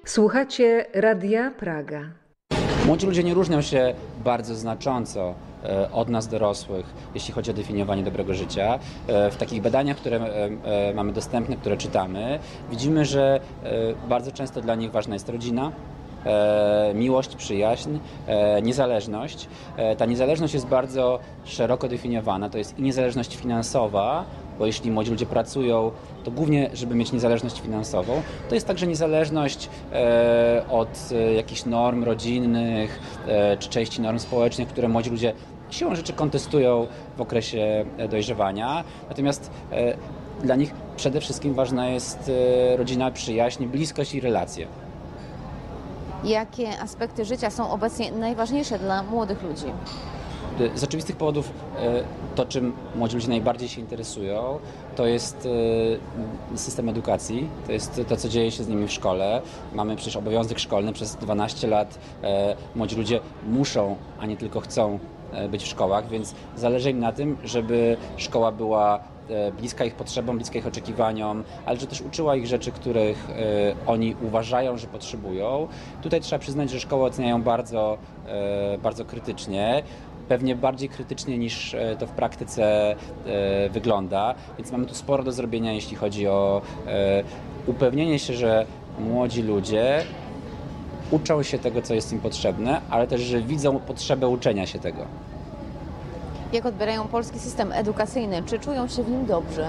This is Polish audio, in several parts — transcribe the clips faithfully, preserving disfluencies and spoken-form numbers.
Słuchacie Radia Praga. Młodzi ludzie nie różnią się bardzo znacząco od nas dorosłych, jeśli chodzi o definiowanie dobrego życia. W takich badaniach, które mamy dostępne, które czytamy, widzimy, że bardzo często dla nich ważna jest rodzina, miłość, przyjaźń, niezależność. Ta niezależność jest bardzo szeroko definiowana. To jest i niezależność finansowa, bo jeśli młodzi ludzie pracują, to głównie, żeby mieć niezależność finansową. To jest także niezależność od jakichś norm rodzinnych czy części norm społecznych, które młodzi ludzie siłą rzeczy kontestują w okresie dojrzewania. Natomiast dla nich przede wszystkim ważna jest rodzina, przyjaźń, bliskość i relacje. Jakie aspekty życia są obecnie najważniejsze dla młodych ludzi? Z oczywistych powodów to, czym młodzi ludzie najbardziej się interesują, to jest system edukacji, to jest to, co dzieje się z nimi w szkole. Mamy przecież obowiązek szkolny przez dwanaście lat. Młodzi ludzie muszą, a nie tylko chcą być w szkołach, więc zależy im na tym, żeby szkoła była bliska ich potrzebom, bliska ich oczekiwaniom, ale że też uczyła ich rzeczy, których oni uważają, że potrzebują. Tutaj trzeba przyznać, że szkoły oceniają bardzo, bardzo krytycznie. Pewnie bardziej krytycznie niż to w praktyce wygląda, więc mamy tu sporo do zrobienia, jeśli chodzi o upewnienie się, że młodzi ludzie uczą się tego, co jest im potrzebne, ale też, że widzą potrzebę uczenia się tego. Jak odbierają polski system edukacyjny? Czy czują się w nim dobrze?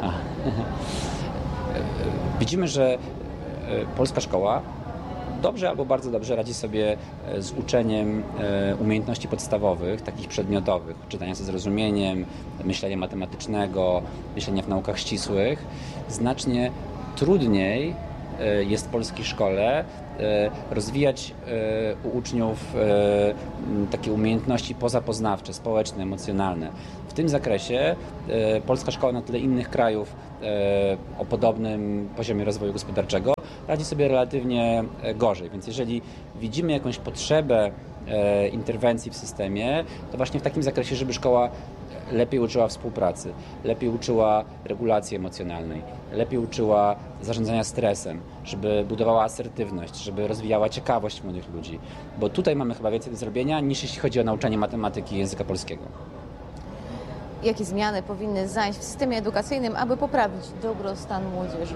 Widzimy, że polska szkoła dobrze albo bardzo dobrze radzi sobie z uczeniem umiejętności podstawowych, takich przedmiotowych, czytania ze zrozumieniem, myślenia matematycznego, myślenia w naukach ścisłych. Znacznie trudniej jest w polskiej szkole rozwijać u uczniów takie umiejętności pozapoznawcze, społeczne, emocjonalne. W tym zakresie polska szkoła na tle innych krajów o podobnym poziomie rozwoju gospodarczego radzi sobie relatywnie gorzej. Więc jeżeli widzimy jakąś potrzebę interwencji w systemie, to właśnie w takim zakresie, żeby szkoła lepiej uczyła współpracy, lepiej uczyła regulacji emocjonalnej, lepiej uczyła zarządzania stresem, żeby budowała asertywność, żeby rozwijała ciekawość młodych ludzi. Bo tutaj mamy chyba więcej do zrobienia niż jeśli chodzi o nauczanie matematyki i języka polskiego. Jakie zmiany powinny zajść w systemie edukacyjnym, aby poprawić dobrostan młodzieży?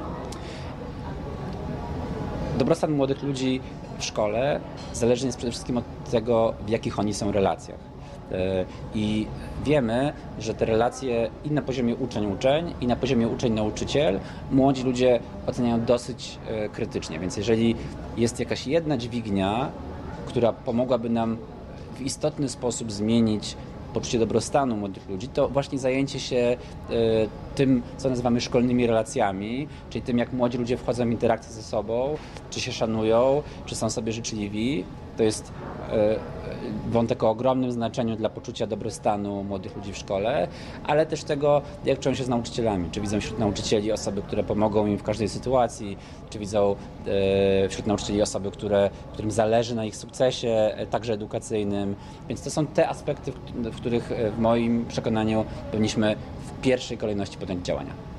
Dobrostan młodych ludzi w szkole zależny jest przede wszystkim od tego, w jakich oni są relacjach. I wiemy, że te relacje i na poziomie uczeń-uczeń, i na poziomie uczeń-nauczyciel młodzi ludzie oceniają dosyć krytycznie. Więc jeżeli jest jakaś jedna dźwignia, która pomogłaby nam w istotny sposób zmienić poczucie dobrostanu młodych ludzi, to właśnie zajęcie się tym, co nazywamy szkolnymi relacjami, czyli tym, jak młodzi ludzie wchodzą w interakcję ze sobą, czy się szanują, czy są sobie życzliwi. To jest wątek o ogromnym znaczeniu dla poczucia dobrostanu młodych ludzi w szkole, ale też tego, jak czują się z nauczycielami. Czy widzą wśród nauczycieli osoby, które pomogą im w każdej sytuacji, czy widzą wśród nauczycieli osoby, które, którym zależy na ich sukcesie, także edukacyjnym. Więc to są te aspekty, w których w moim przekonaniu powinniśmy w pierwszej kolejności podjąć działania.